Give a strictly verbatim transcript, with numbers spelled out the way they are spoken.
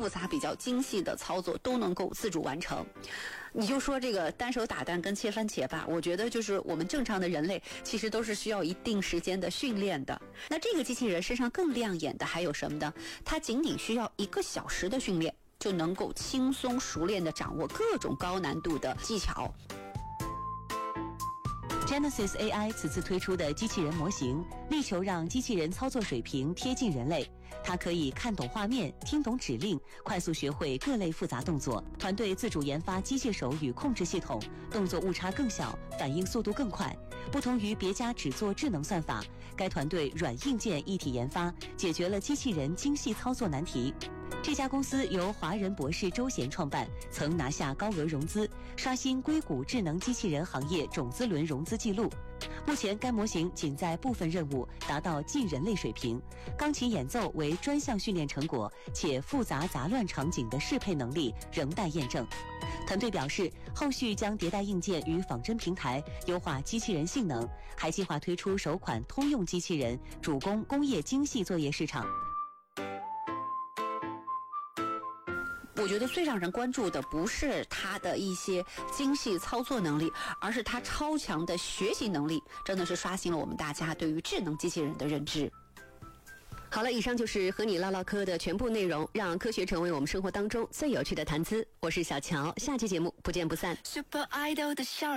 复杂、比较精细的操作都能够自主完成。你就说这个单手打蛋跟切番茄吧，我觉得就是我们正常的人类其实都是需要一定时间的训练的。那这个机器人身上更亮眼的还有什么呢？它仅仅需要一个小时的训练，就能够轻松熟练地掌握各种高难度的技巧。 Genesis A I 此次推出的机器人模型，力求让机器人操作水平贴近人类。它可以看懂画面、听懂指令，快速学会各类复杂动作。团队自主研发机械手与控制系统，动作误差更小，反应速度更快。不同于别家只做智能算法，该团队软硬件一体研发，解决了机器人精细操作难题。这家公司由华人博士周贤创办，曾拿下高额融资，刷新硅谷智能机器人行业种子轮融资记录。目前该模型仅在部分任务达到近人类水平，钢琴演奏为专项训练成果，且复杂杂乱场景的适配能力仍待验证。团队表示，后续将迭代硬件与仿真平台，优化机器人性能，还计划推出首款通用机器人，主攻工业精细作业市场。 我觉得最让人关注的不是它的一些精细操作能力，而是它超强的学习能力，真的是刷新了我们大家对于智能机器人的认知。 好了，以上就是和你唠唠嗑的全部内容，让科学成为我们生活当中最有趣的谈资。我是小乔，下期节目不见不散。 Super Idol 的笑